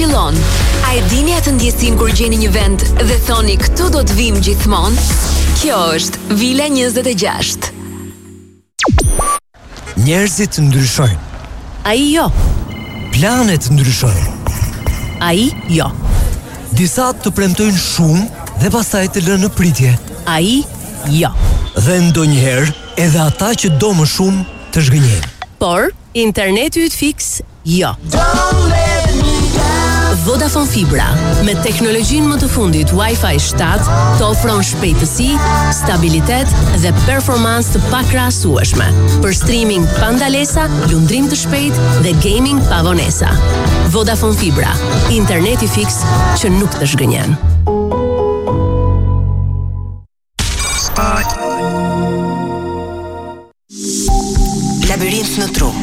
fillon. A e dini atë ndjesin kur gjeni një vend dhe thoni këtu do të vim gjithmonë? Kjo është Vila 26. Njerëzit ndryshojnë. Ai jo. Planet ndryshojnë. Ai jo. Disa të premtojnë shumë dhe pastaj të lënë në pritje. Ai jo. Dhe ndonjëherë edhe ata që do më shumë të zhgënjejnë. Por interneti yt fiks jo. Vodafone Fibra, me teknologjinë më të fundit Wi-Fi 7, të ofron shpejtësi, stabilitet dhe performancë të pakrahasueshme për streaming pa ndalesa, lundrim të shpejtë dhe gaming pa vonesa. Vodafone Fibra, interneti fiks që nuk të zhgënjen. Labirint në tru.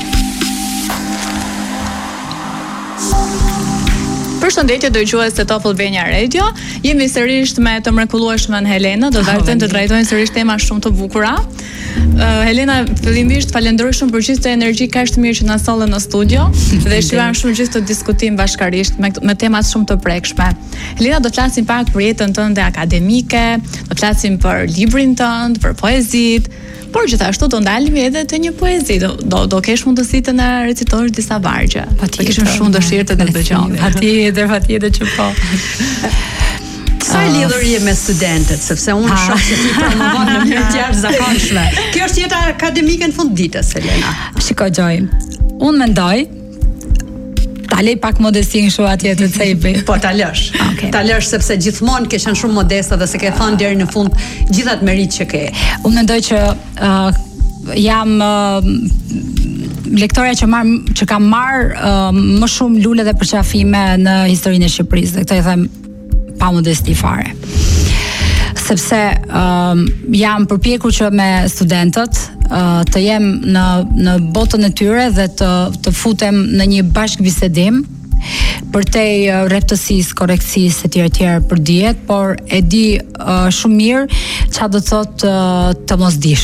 Përshëndetje dëgjues të Top Albania Radio. Jemi sërish me të mrekullueshmën Helena, do vazhdojmë të trajtojmë sërish tema shumë të bukura. Helena, fillimisht falenderoj shumë për gjithë të energji kaq të mirë që na solle në studio dhe shijojmë shumë gjithë të diskutim bashkarisht me tema shumë të prekshme. Helena, do të flasim pak për jetën tënde akademike, do të flasim për librin tënd, për poezitë. Por gjithashtu do ndalemi edhe te një poezi. Do kesh mundësi të na recitosh disa vargje. Do kishim shumë dëshirë të dëgjojmë. Patjetër që po. Sa lidhur je me studentët, sepse unë shoh se ti promovon në mënyrë të jashtëzakonshme. Kjo është jeta akademike në fund ditës, Helena. Shikoj Gjoj. Unë mendoj ta lej pak modestin kështu atje të cepi. Po ta lësh. Okay. Ta lësh sepse gjithmonë ke qenë shumë modeste dhe se ke thënë deri në fund gjithë atë merit që ke. Unë mendoj që jam lektoria që kam marr më shumë lule dhe përqafime në historinë e Shqipërisë, dhe këtë e them pa modesti fare. Sepse jam përpjekur që me studentët të jem në botën e tyre dhe të futem në një bashkëbisedim përtej rreptësisë, korrekcisë etj. Për dijet, por e di shumë mirë çfarë do të thotë të mos dish.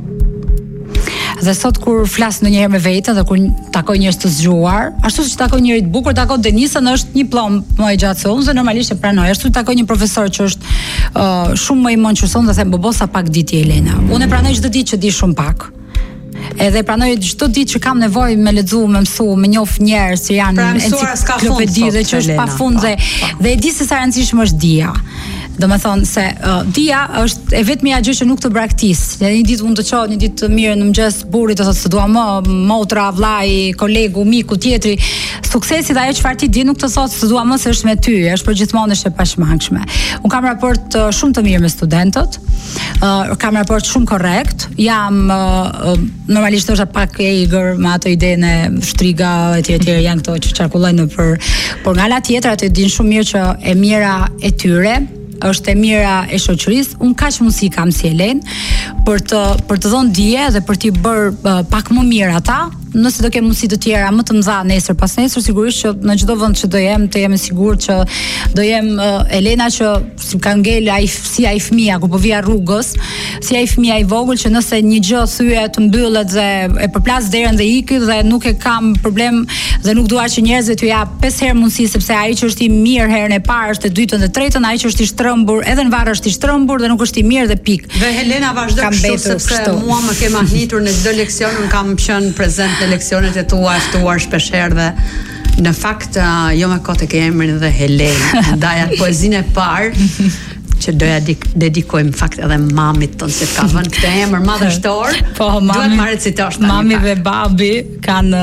Dhe sot kur flas ndonjëherë me veten dhe kur takoj njerëz të zgjuar, ashtu siç takoj njëri të bukur, takoj Denisën, është një plomb më i gjatë se unë, se normalisht e pranoj. Ashtu takoj një profesor që është shumë më i mençur se unë dhe them bobosa pak ditë Elena. Unë e pranoj çdo ditë që di shumë pak. Edhe pranoj çdo ditë që kam nevojë me lexu, me mësu, me njoh njerëz që janë enciklopedi dhe që është pafund dhe e di se sa rëndësishme është dia. Do me thonë se dia është e vetmja gjë që nuk të braktis. Një ditë mund të qohë, një ditë të mirë në mëngjes burri të thotë se dua më, motra, vllai, kolegu, miku, tjetri. Suksesi dhe ajo çfarë ti di nuk të thotë se dua më se është me ty, është përgjithmonë është e pashmangshme. Unë kam raport shumë të mirë me studentët, kam raport shumë korrekt, jam normalisht është pak e eager me ato idenë e shtriga etj. Janë këto që qarkullojnë nëpër, por nga ana tjetër atë din shumë mirë që e mira e tyre është e mira e shoqërisë. Unë kaq mundësi kam si Helen për të dhënë dije dhe për t'i bërë pak më mirë ata. Nëse do kem mundësi të tjera më të mëdha nesër pas nesër, sigurisht që në çdo vend që do jem, të jem e sigurt që do jem Elena që si ka ngel si ai fëmia kur po vija rrugës, si ai fëmia i vogël që nëse një gjë thyet të mbyllet dhe e përplas derën dhe ikë dhe nuk e kam problem dhe nuk dua që njerëzit t'u jap 5 herë mundësi, sepse ai që është i mirë herën e parë është e dytën dhe tretën, ai që është i shtrëmbur edhe në varr është i shtrëmbur dhe nuk është i mirë dhe pikë. Dhe Helena vazhdo kështu sepse mua më ke mahnitur në çdo leksion, unë kam qenë prezent në leksionet e tua, ftuar shpeshherë dhe në fakt jo më kot e ke emrin dhe Helen, ndaj atë poezinë e parë që doja dedikojmë fakt edhe mamit tonë se ka vënë këtë emër madhështor. Po, duhet ma recitosh tani. Mami dhe babi kanë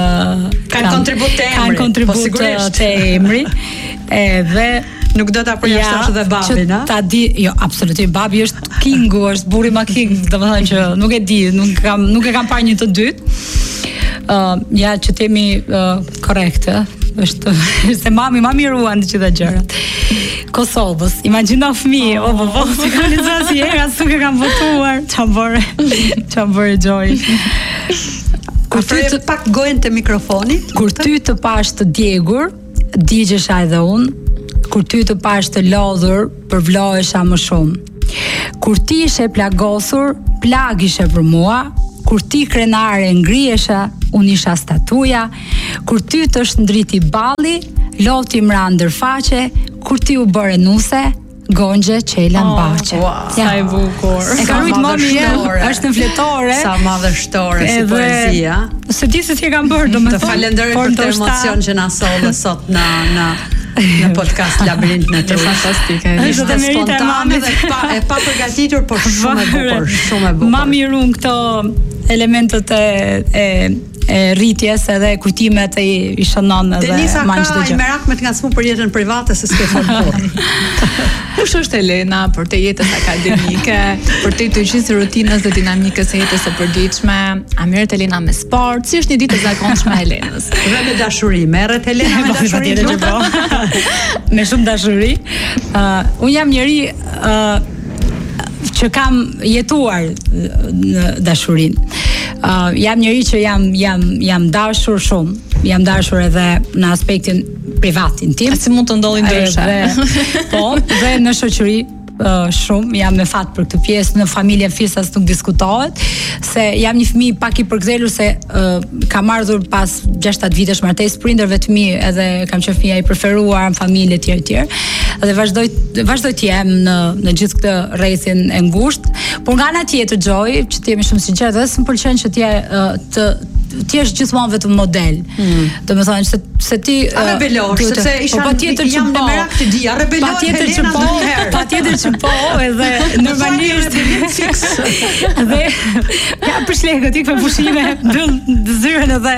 kontribut të emri. Edhe nuk do ta përjashtosh edhe babin, a? Ta di, jo, absolutisht, babi është kingu, është burri ma king, domethënë që nuk e di, nuk e kam parë një të dytë. Ja që temi korrekte, është se mami ruan të gjitha gjërat. Kosovës, imagjino fëmijë, se kanë lexuar si herë, as nuk e kanë votuar. Çfarë bëre Gjoj? Kur ty të pak gojën te mikrofoni, kur ty të pash të djegur, digjesha edhe unë. Kur ty të pash të lodhur, përvlohesha më shumë. Kur ti ishe plagosur, plag ishe për mua. Kur ti krenare ngrihesha, unë isha statuja. Kur ty të shndriti balli, loti mra ndërfaqe, kur ti u bëre nuse, Gonxhe Çela Mbaçe. Sa e bukur. E ka rujt mami është në fletore. Sa madhështore si poezia. Se di se ti e kam bërë, domethënë. Të falenderoj për këtë emocion që na solle sot në podcast Labirint në Trull. Fantastike. Ishte spontane dhe e pa përgatitur, por shumë e bukur, shumë e bukur. Mami run këto elementet e rritjes edhe kujtimet e i shënon edhe ma çdo gjë. Denisa ka merak me të ngacmu për jetën private se s'ke folur kurrë. Kush është Elena për të jetës akademike, për të gjithë rutinës dhe dinamikës së jetës së përditshme? A merret Elena me sport? Si është një ditë e zakonshme e Elenës? Dhe me dashuri, merret Elena me dashuri? Me shumë dashuri. Unë jam njeri që kam jetuar në dashurinë. Jam njeri që jam dashur shumë. Jam dashur edhe në aspektin privat intim. Si mund të ndodhi ndryshe? Po, dhe në shoqëri shumë, jam me fat për këtë pjesë, në familjen fisas nuk diskutohet, se jam një fëmijë pak i përkthjelur se kam ardhur pas 6-7 vitesh martesë prindërve të mi, edhe kam qenë fëmia i preferuar në familje etj. Dhe vazhdoj të jem në gjithë këtë rrethin e ngushtë, por nga ana tjetër Joy, që të jemi shumë sinqertë, dhe s'm pëlqen që ti je gjithmonë vetëm model. Domethënë se ti rebelohesh, sepse jam në merak të di, rebelohet Helena ndonjëherë. Patjetër që po, edhe normalisht fiks. Dhe ja për shlekët ikë me pushime, mbyll zyrën edhe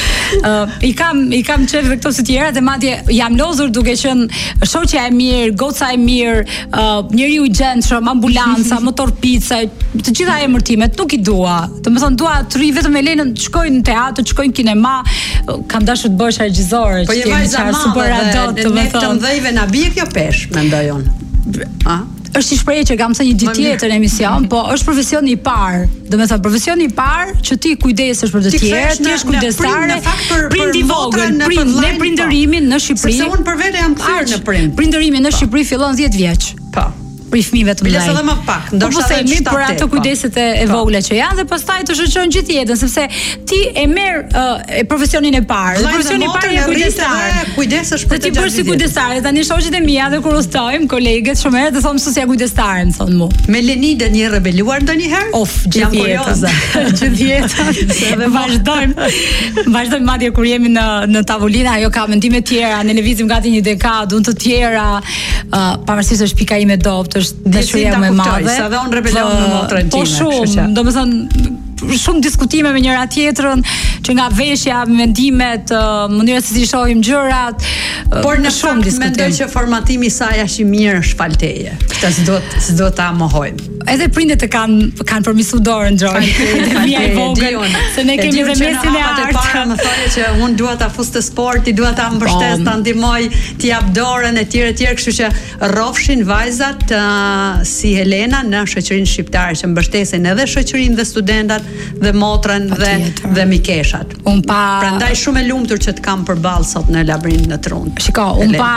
i kam qef dhe këto së tjera, dhe madje jam lozur duke qenë shoqja e mirë, goca e mirë, njeriu i gjendshëm, ambulanca, motor pica, të gjitha emërtimet nuk i dua. Domethënë dua të rri vetëm Elenën, të shkoj në teatr, të shkoj në kinema, kam dashur të bësh regjizore, po je vajza madhe dhe ne të mdhejve na bie kjo pesh, mendoj unë. Është i shprehje që kam thënë një ditë tjetër në emision, po është profesioni i parë. Domethënë profesioni i parë që ti kujdesesh për të tjerë, ti je kujdestare. Prind i vogël, ne prindërimin në Shqipëri. Sepse unë për vete jam kthyer në prind. Prindërimi në Shqipëri fillon 10 vjeç. Po. Për fëmijëve të mëdhenj. Edhe më pak, ndoshta edhe për ato kujdeset e vogla që janë, dhe pastaj të shoqëron gjithë jetën, sepse ti e merr profesionin e parë. Profesioni i parë është kujdestar. Kujdesesh për të ti bësh si kujdestare. Tani shoqjet e mia dhe kur ustojm, kolegët shumë herë të thonë se ja kujdestare, më thonë mua. Me Lenidën je rebeluar ndonjëherë? Of, gjithë jetën. Gjithë jetën. Edhe vazhdojmë madje kur jemi në tavolinë, ajo ka mendime të tjera, ne lëvizim gati një dekadë, unë të tjera, pavarësisht se shtëpia ime dobët, është dashuria më e madhe. Sa dhe unë rebelon në motrën time. Po shumë, domethënë shumë diskutime me njëra tjetrën, që nga veshja, mendimet, mënyra se si shohim gjërat, por në fakt mendoj që formatimi i saj është i mirë, shfalteje. Këtë s'do ta mohojmë. Edhe prindet e kanë përmisu dorën Joy. Mia i vogël, se ne kemi dhe mesin e artë. Më thonë që unë dua ta fus të sporti, dua ta mbështes, ta ndihmoj, t'i jap dorën etj, kështu që rrofshin vajzat si Helena në shoqërinë shqiptare që mbështesin edhe shoqërinë dhe studentat dhe motrën dhe mikeshat. Prandaj shumë e lumtur që të kam përballë sot në Labirint në Trull. Shiko,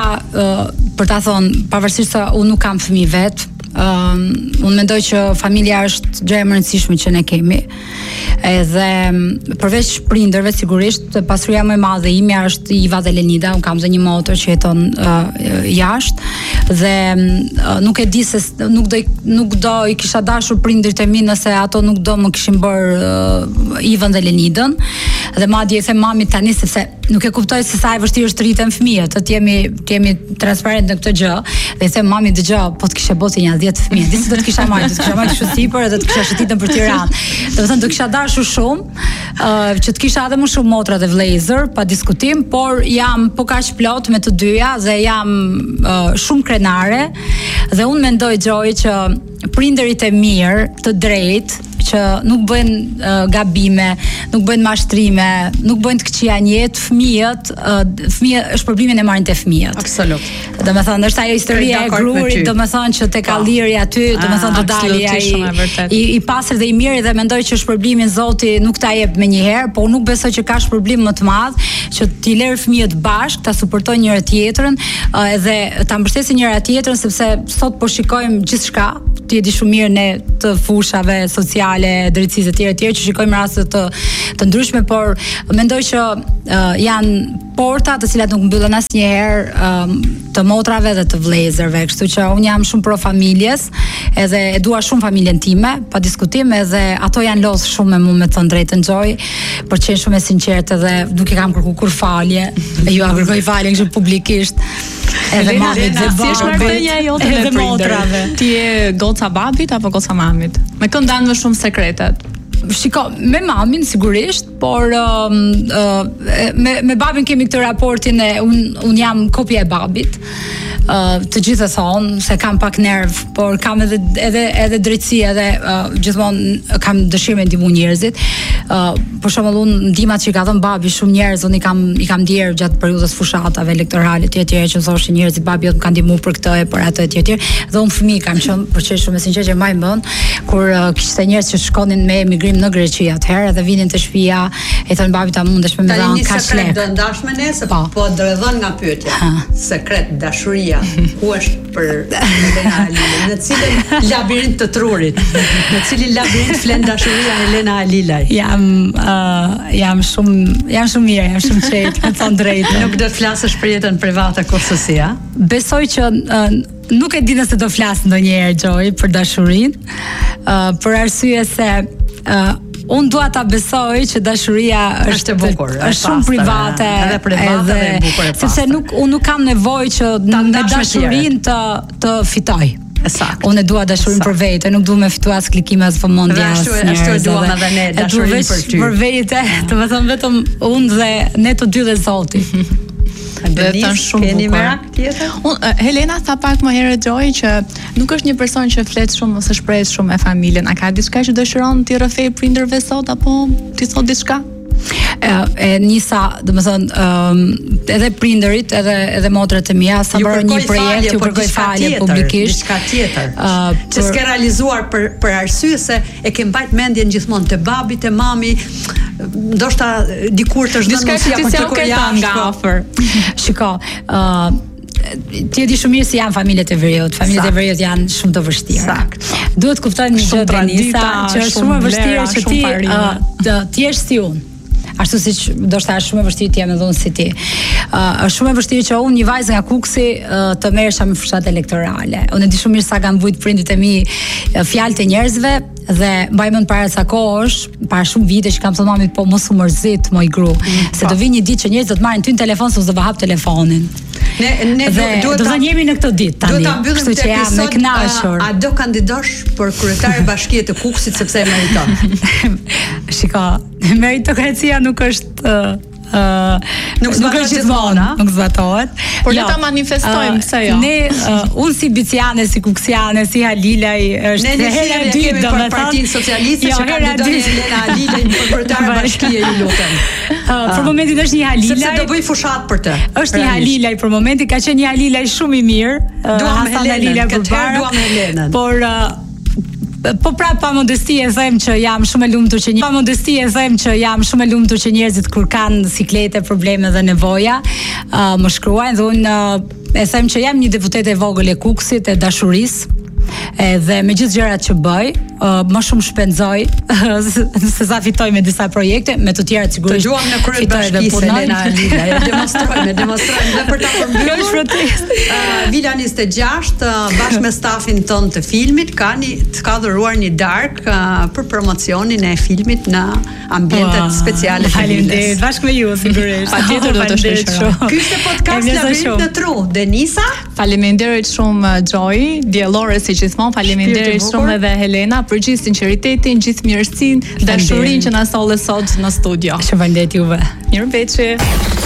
për ta thonë, pavarësisht se unë nuk kam fëmijë vet, unë mendoj që familja është gjë e rëndësishme që ne kemi. Edhe përveç prindërve sigurisht, pasuria më e madhe imja është Iva dhe Lenida. Unë kam dhe një motor që jeton jashtë dhe nuk e di se nuk do i kisha dashur prindërit e mi nëse ato nuk do më kishin bërë Ivën dhe Lenidën. Dhe madje e them mamit tani sepse nuk e kuptoj se sa e vështirë është të rriten fëmijët, të jemi transparent në këtë gjë, dhe i them mamit dëgjoj, po të kishe boti një 10 fëmijë, disi do të kisha marrë kështu sipër edhe të kisha shëtitën për Tiranë. Domethënë do kisha dashur shumë që të kisha edhe më shumë motra dhe vëllezër, pa diskutim, por jam po kaq plot me të dyja dhe jam shumë krenare, dhe unë mendoj Joy që prindërit e mirë, të drejtë, që nuk bëjnë gabime, nuk bëjnë mashtrime, nuk bëjnë të këqija në jetë, fëmijët është problemin e marrin te fëmijët. Absolut. Domethënë është ajo historia e grurit, domethënë që tek Alliri aty, domethënë do dali i pastër dhe i mirë, dhe mendoj që shpërblimin Zoti nuk ta jep menjëherë, po nuk besoj që ka shpërblim më të madh që t'i lërë fëmijët bashkë, ta suportojnë njëra tjetrën, edhe ta mbështesin njëra tjetrën, sepse sot po shikojmë gjithçka, ti e di shumë mirë ne të fushave sociale, drejtësisë etj që shikojmë raste të ndryshme, por mendoj që janë porta të cilat nuk mbyllen asnjëherë të motrave dhe të vëllezërve, kështu që unë jam shumë pro familjes, edhe e dua shumë familjen time, pa diskutim, edhe ato janë lodh shumë me mua, me të drejtën Gjoj, për të qenë shumë e sinqertë dhe nuk e kam kërkuar kur falje, e ju kërkoj falje kështu publikisht. Edhe mamit dhe si është marrëdhënia jote me motrave? Ti je goca babit apo goca mamit? Me kë ndan më shumë sekretet? Shiko, me mamin sigurisht, por me babin kemi këtë raportin e un jam kopja e babit. Të gjithë e thonë se kam pak nerv, por kam edhe drejtësi, edhe gjithmonë kam dëshirë me ndihmu njerëzit. Për shembull, unë ndihmat që i ka dhënë babi shumë njerëz, unë i kam ndjerë gjatë periudhës fushatave elektorale etj që thoshin njerëzit babi jot më kanë ndihmuar për këtë e për atë etj. Dhe unë fëmijë kam qenë, për çështje shumë e sinqertë që mbaj mend, kur kishte njerëz që shkonin me emigrim në Greqi atëherë dhe vinin te shtëpia, e thon babit ta mundesh me më dhënë kaq lek. Do ndash me ne se po dredhon nga pyetja. Sekret dashuria. Ku është për Helena Alilaj? Në cilën labirint të trurit? Në cilin labirint flen dashuria Helena Alilaj? Jam shumë mirë, jam shumë qetë, me thon drejtë. Nuk do të flasësh për jetën private kurrësi, a? Besoj që nuk e di nëse do flas ndonjëherë Gjoj për dashurinë, për arsye se unë dua ta besoj që dashuria është e bukur, është shumë private, edhe private dhe e bukur, sepse unë nuk kam nevojë që me dashurinë të fitoj. Saktë. Unë dua dashurinë për vete, nuk dua me fituar as klikime as vëmendje as njerëz. Ashtu e duam edhe ne dashurinë për ty. Për vete, do të them vetëm unë dhe ne të dy dhe Zoti. Keni merak tjetër? Helena tha pak më herët Gjoj që nuk është një person që flet shumë ose shpreh shumë me familjen. A ka diçka që dëshiron ti rrethej prindërve sot apo ti thot diçka? E nisa, domethënë, edhe prindërit, edhe motrat e mia, sa bërë një projekt, ju kërkoj falje publikisht. Diçka tjetër. Që s'ke realizuar për arsye se e ke mbajt mendjen gjithmonë te babi, te mami, ndoshta dikur të zhdon mos ja për të nga afër. Shiko, ti e di shumë mirë se janë familjet e veriut. Familjet e veriut janë shumë të vështira. Duhet kuptojmë një gjë Denisa, që është shumë e vështirë që ti jesh si unë. Ashtu siç ndoshta është shumë e vështirë të jam edhe unë si ti. Është shumë e vështirë që unë, një vajzë nga Kuksi, të merresha me fushat elektorale. Unë e di shumë mirë sa kanë vujt prindit e mi fjalët e njerëzve dhe mbaj mend para sa kohësh, para shumë vite që kam thënë mamit, po mos u mërzit moj gru, se do vi një ditë që njerëzit do të marrin ty në telefon se do të hap telefonin. Ne duhet ta jemi në këtë ditë tani. Duhet ta mbyllim këtë episod. A do kandidosh për kryetare bashkie të Kuksit sepse e meriton? Shiko, meritokracia nuk është nuk zbatohet. Por le ta manifestojmë pse jo. Ne unë si biciane, si kuksiane, si Halilaj është hera e dytë do të Partinë Socialiste që kandidon Helena Alilaj për kryetare bashkie, ju lutem. Për momentin është një Halilaj. Sepse do bëj fushat për të. Është një Halilaj për momentin, ka qenë një Halilaj shumë i mirë. Duam Helenën, këtë duam Helenën. Por po prap pa modesti e them që jam shumë e lumtur që njerëzit kur kanë siklete, probleme dhe nevoja më shkruajnë dhe unë e them që jam një deputete e vogël e Kuksit, e dashurisë, edhe me gjithë gjërat që bëj, më shumë shpenzoj se sa fitoj me disa projekte, me të tjera sigurisht. Të duam në kryet bashkisë Helena Alilaj, demonstrojmë dhe për ta përmbyllur. Vila 26 bashkë me stafin ton të filmit ka dhuruar një dark për promocionin e filmit në ambientet speciale. Faleminderit, bashkë me ju sigurisht. Patjetër do të shkruaj. Ky është podcast Labirint në Tru. Denisa, faleminderit shumë Gjoj, diellore si gjithmonë. Faleminderit shumë edhe Helena për gjithë sinqeritetin, gjithë mirësinë, dashurinë që na solle sot në studio. Shpëndet juve. Mirëmbëjtje.